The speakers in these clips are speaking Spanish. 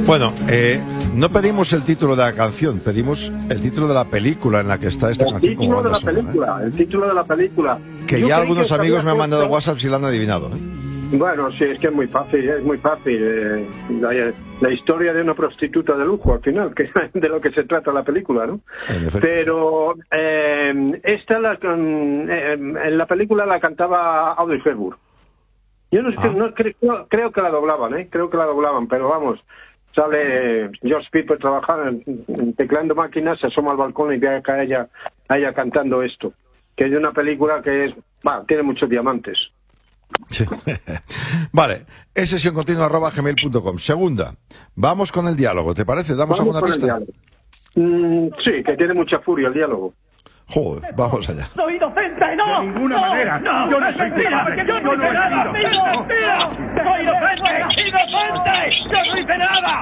Bueno, no pedimos el título de la canción, pedimos el título de la película en la que está esta canción como banda sonora. El título de la película. Que ya algunos amigos me han mandado WhatsApp si lo han adivinado. Bueno, sí, es que es muy fácil, la historia de una prostituta de lujo, al final, que es de lo que se trata la película, ¿no? Pero en la película la cantaba Audrey Hepburn. Yo creo que la doblaban, pero vamos, sale George Piper trabajando, teclando máquinas, se asoma al balcón y ve a ella cantando esto, que es de una película que tiene muchos diamantes. Sí. Vale, es sesioncontinua@gmail.com. Segunda, vamos con el diálogo, ¿te parece? ¿Damos alguna pista? Sí, que tiene mucha furia el diálogo. Joder, vamos allá. ¡Soy inocente! ¡No! De ninguna manera. ¡No! Yo no soy culpable. ¡Yo no hice nada! ¡Mentira! ¡Soy inocente! ¡Inocente! ¡Yo no hice nada!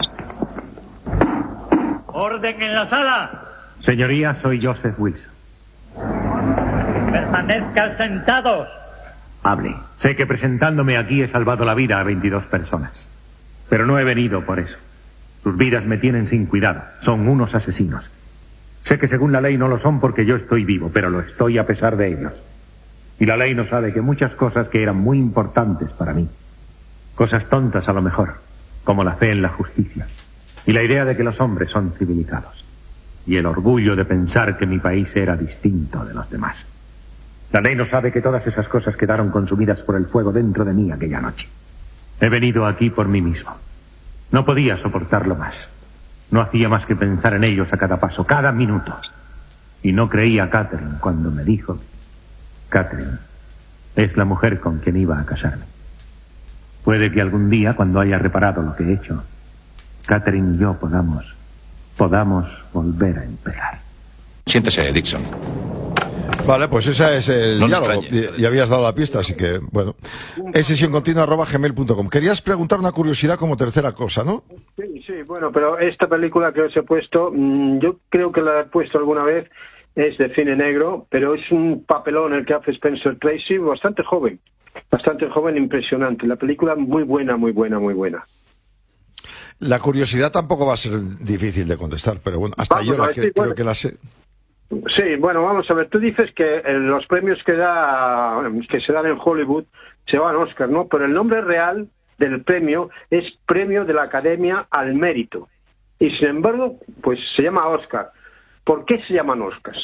¡Orden en la sala! Señoría, soy Joseph Wilson. ¡Permanezcan sentados! Hable. Sé que presentándome aquí he salvado la vida a 22 personas. Pero no he venido por eso. Sus vidas me tienen sin cuidado. Son unos asesinos. Sé que según la ley no lo son porque yo estoy vivo, pero lo estoy a pesar de ellos. Y la ley no sabe que muchas cosas que eran muy importantes para mí, cosas tontas a lo mejor, como la fe en la justicia, y la idea de que los hombres son civilizados, y el orgullo de pensar que mi país era distinto de los demás. La ley no sabe que todas esas cosas quedaron consumidas por el fuego dentro de mí aquella noche. He venido aquí por mí mismo. No podía soportarlo más. No hacía más que pensar en ellos a cada paso, cada minuto. Y no creía a Catherine cuando me dijo: Catherine es la mujer con quien iba a casarme. Puede que algún día, cuando haya reparado lo que he hecho, Catherine y yo podamos volver a empezar. Siéntese, Dixon. Vale, pues ese es el diálogo. Y habías dado la pista, así que, bueno. Es sesioncontinua@gmail.com. Querías preguntar una curiosidad como tercera cosa, ¿no? Sí, bueno, pero esta película que os he puesto, yo creo que la he puesto alguna vez, es de cine negro, pero es un papelón el que hace Spencer Tracy, bastante joven, impresionante. La película muy buena. La curiosidad tampoco va a ser difícil de contestar, pero bueno, hasta yo creo que la sé. Sí, bueno, vamos a ver, tú dices que los premios que se dan en Hollywood se van a Oscar, ¿no? Pero el nombre real del premio es Premio de la Academia al Mérito. Y sin embargo, pues se llama Oscar. ¿Por qué se llaman Oscars?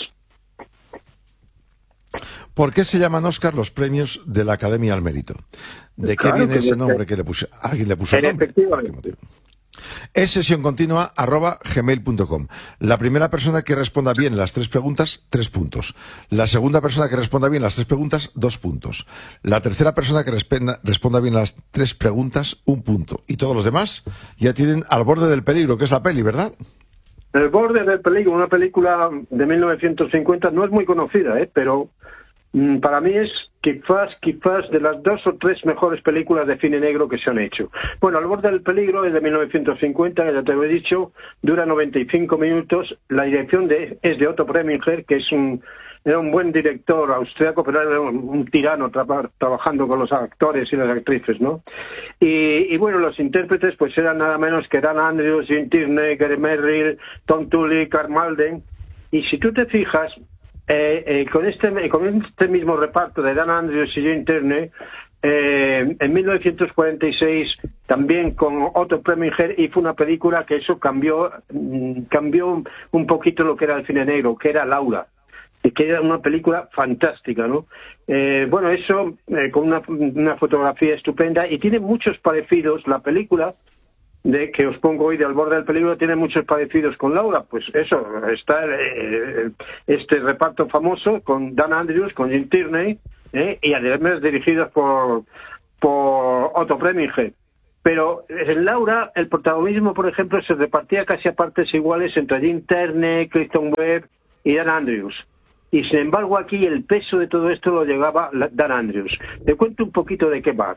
¿Por qué se llaman Oscar los premios de la Academia al Mérito? ¿De qué viene ese nombre que le puso? ¿Alguien le puso el nombre? Efectivamente. Es sesioncontinua@gmail.com. La primera persona que responda bien las 3 preguntas, 3 puntos. La segunda persona que responda bien las 3 preguntas, 2 puntos. La tercera persona que responda bien las 3 preguntas, 1 punto. Y todos los demás ya tienen Al borde del peligro, que es la peli, ¿verdad? El borde del peligro, una película de 1950, no es muy conocida, pero para mí es quizás de las 2 o 3 mejores películas de cine negro que se han hecho. Bueno, Al borde del peligro es de 1950, ya te lo he dicho, dura 95 minutos. La dirección es de Otto Preminger, que era un buen director austriaco, pero era un tirano trabajando con los actores y las actrices, ¿no? Y bueno, los intérpretes pues eran nada menos que Dan Andrews, Jim Tierney, Gary Merrill, Tom Tully, Karl Malden. Y si tú te fijas, con este mismo reparto de Dan Andrews y Jim Tierney, en 1946 también con Otto Preminger hizo una película que eso cambió un poquito lo que era el cine negro, que era Laura, que era una película fantástica, ¿no? Bueno, eso con una fotografía estupenda, y tiene muchos parecidos. La película que os pongo hoy de Al borde del peligro tiene muchos parecidos con Laura. Pues eso, está este reparto famoso con Dan Andrews, con Jim Tierney, y además dirigidos por Otto Preminger. Pero en Laura el protagonismo, por ejemplo, se repartía casi a partes iguales entre Jim Tierney, Kristen Wiig y Dan Andrews. Y sin embargo aquí el peso de todo esto lo llevaba Dan Andrews. Te cuento un poquito de qué va.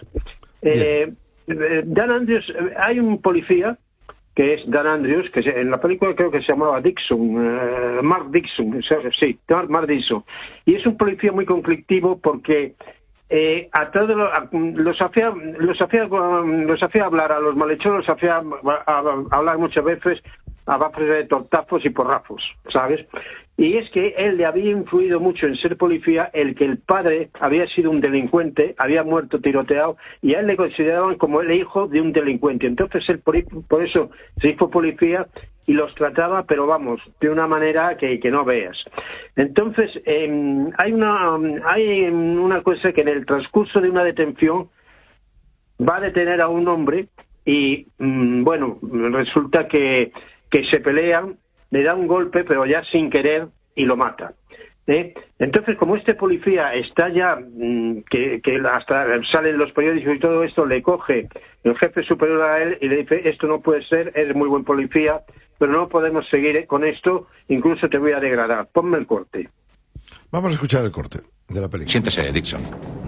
Dan Andrews, hay un policía que es Dan Andrews, que en la película creo que se llamaba Dixon, Mark Dixon, sí, Mark Dixon. Y es un policía muy conflictivo porque a todos los hacía hablar a los malhechores, los hacía hablar muchas veces a base de tortazos y porrazos, ¿sabes? Y es que él le había influido mucho en ser policía el que el padre había sido un delincuente, había muerto tiroteado, y a él le consideraban como el hijo de un delincuente. Entonces él por eso se hizo policía y los trataba, pero vamos, de una manera que no veas. Entonces, hay una cosa que en el transcurso de una detención va a detener a un hombre y, bueno, resulta que se pelean, le da un golpe, pero ya sin querer, y lo mata. Entonces, como este policía está ya, que hasta salen los periódicos y todo esto, le coge el jefe superior a él y le dice, esto no puede ser, eres muy buen policía, pero no podemos seguir con esto, incluso te voy a degradar. Ponme el corte. Vamos a escuchar el corte de la película. Siéntese, Dixon.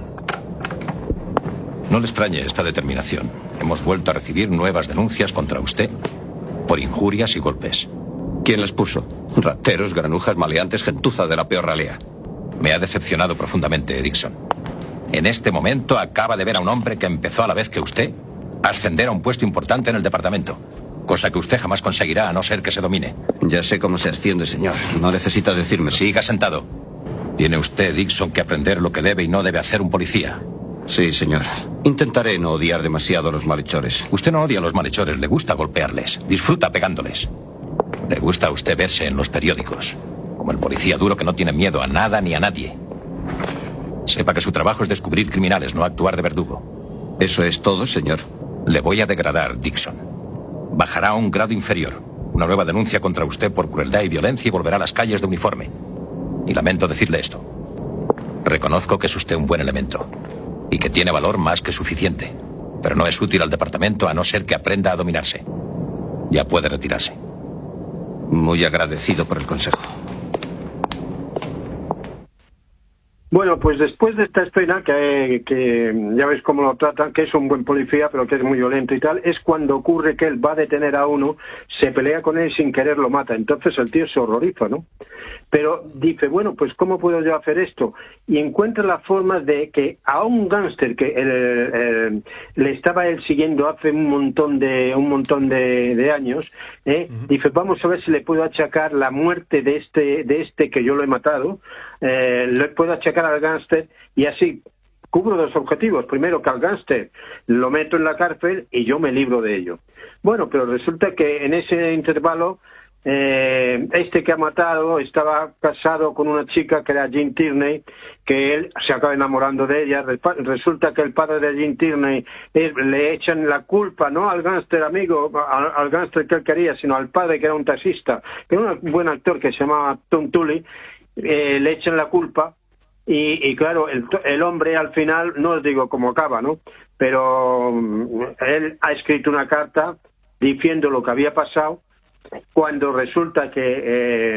No le extrañe esta determinación. Hemos vuelto a recibir nuevas denuncias contra usted por injurias y golpes. ¿Quién las puso? Rateros, granujas, maleantes, gentuza de la peor ralea. Me ha decepcionado profundamente, Dixon. En este momento acaba de ver a un hombre que empezó a la vez que usted a ascender a un puesto importante en el departamento, cosa que usted jamás conseguirá a no ser que se domine. Ya sé cómo se asciende, señor. No necesita decirme. Siga sentado. Tiene usted, Dixon, que aprender lo que debe y no debe hacer un policía. Sí, señor. Intentaré no odiar demasiado a los malhechores. Usted no odia a los malhechores, le gusta golpearles, disfruta pegándoles. Le gusta a usted verse en los periódicos, como el policía duro que no tiene miedo a nada ni a nadie. Sepa que su trabajo es descubrir criminales, no actuar de verdugo. ¿Eso es todo, señor? Le voy a degradar, Dixon. Bajará a un grado inferior. Una nueva denuncia contra usted por crueldad y violencia y volverá a las calles de uniforme. Y lamento decirle esto. Reconozco que es usted un buen elemento y que tiene valor más que suficiente, pero no es útil al departamento a no ser que aprenda a dominarse. Ya puede retirarse. Muy agradecido por el consejo. Bueno, pues después de esta escena, que ya ves cómo lo tratan, que es un buen policía, pero que es muy violento y tal, es cuando ocurre que él va a detener a uno, se pelea con él y sin querer lo mata. Entonces el tío se horroriza, ¿no? Pero dice, bueno, pues ¿cómo puedo yo hacer esto? Y encuentra la forma de que a un gángster que le estaba él siguiendo hace un montón de años, dice, vamos a ver si le puedo achacar la muerte de este que yo lo he matado, le puedo achacar al gángster y así cubro dos objetivos. Primero, que al gángster lo meto en la cárcel y yo me libro de ello. Bueno, pero resulta que en ese intervalo este que ha matado estaba casado con una chica que era Jean Tierney, que él se acaba enamorando de ella. Resulta que el padre de Jean Tierney le echan la culpa, no al gángster amigo, al gángster que él quería, sino al padre, que era un taxista, que era un buen actor que se llamaba Tom Tully. Le echan la culpa y claro, el hombre al final, no os digo cómo acaba, ¿no? Pero él ha escrito una carta diciendo lo que había pasado, cuando resulta que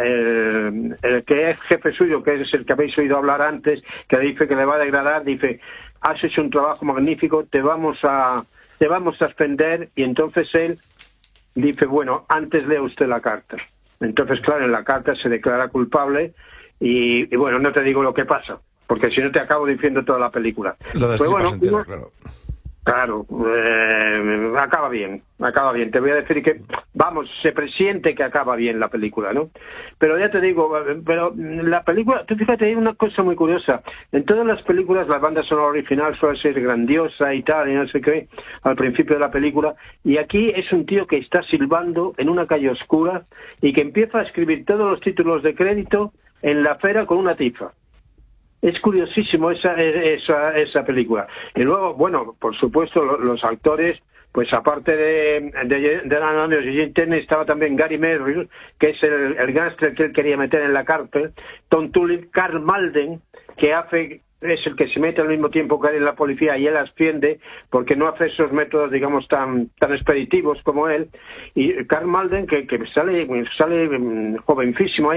el que es jefe suyo, que es el que habéis oído hablar antes, que dice que le va a degradar, dice, has hecho un trabajo magnífico, te vamos a ascender. Y entonces él dice, bueno, antes lea usted la carta. Entonces, claro, en la carta se declara culpable y bueno, no te digo lo que pasa, porque si no te acabo diciendo toda la película. Lo destripas pues bueno, entera, claro. Claro, acaba bien. Te voy a decir que, vamos, se presiente que acaba bien la película, ¿no? Pero ya te digo, pero la película, tú fíjate, hay una cosa muy curiosa. En todas las películas la banda sonora original suele ser grandiosa y tal, y no sé qué, al principio de la película, y aquí es un tío que está silbando en una calle oscura y que empieza a escribir todos los títulos de crédito en la acera con una tiza. Es curiosísimo esa película. Y luego, bueno, por supuesto, los actores, pues aparte de Andrews y Jean Tierney, estaba también Gary Merrill, que es el gángster que él quería meter en la cárcel, Tom Tully, Karl Malden, que es el que se mete al mismo tiempo que él en la policía y él asciende porque no hace esos métodos, digamos, tan expeditivos como él, y Karl Malden, que sale jovencísimo ahí,